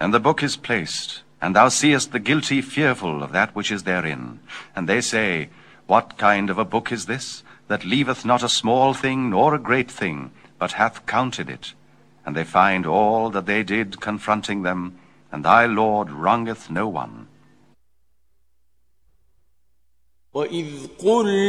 And the book is placed, and thou seest the guilty fearful of that which is therein. And they say, What kind of a book is this, that leaveth not a small thing nor a great thing, but hath counted it? And they find all that they did confronting them, and thy Lord wrongeth no one. وَإِذْ قُلْ